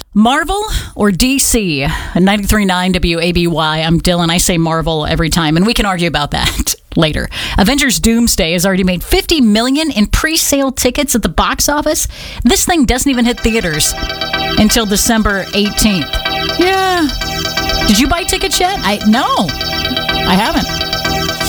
Marvel or DC? 93.9 WABY. I'm Dylan. I say Marvel every time, and we can argue about that later. Avengers Doomsday has already made $50 million in pre-sale tickets at the box office. This thing doesn't even hit theaters until December 18th. Yeah. Did you buy tickets yet? No, I haven't.